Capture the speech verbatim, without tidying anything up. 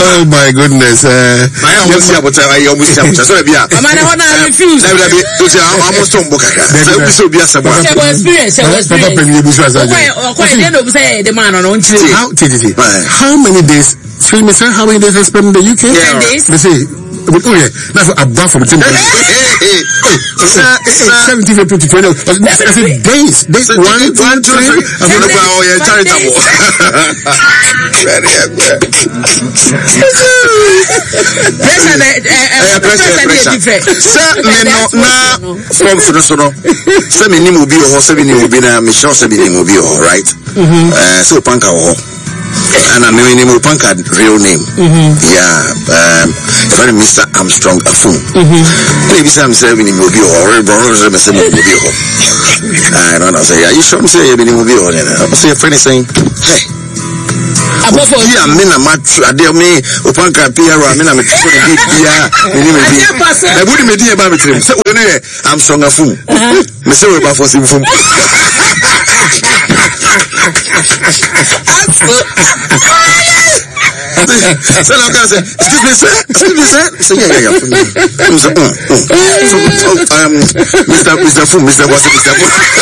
Oh my goodness. Uh, I almost see about I almost see about so be a. I'm not refuse. I will be to almost on book. So so be a someone. Experience, experience. Okay, the man on how how many days? Excuse me, sir. How many days I spent in the U K? Ten days. Let's see. Oh yeah, that's above from ten days. Seventeen to twenty. I said days. Days. One, one, two, three. I'm gonna go. Oh yeah, charitable. Pressure, pressure, pressure. Sir, me no na from Funosono. Sir, me ni mo bi o, sir me ni mo bi na me sure sir me ni mo bi o, right? Uh, so panka o. And I'm naming him Panka real name. Mm-hmm. Yeah, um, if I'm Mister Armstrong Afun. Maybe some serving him will be or Brothers and Mister Mobile. I don't know. Say, are you sure I'm saying you're mobile? I'm saying, friend is saying, hey. Yeah, I'm in a match. I dare me, Opanka Pierre, I'm in a match. I wouldn't be dear about him. So, Armstrong Afun. Mister Buffos from. So now I say, excuse me, sir. Excuse me, sir. Say, yeah, yeah, yeah. Um, Mister Mister Fu, Mister What, Mister Fu.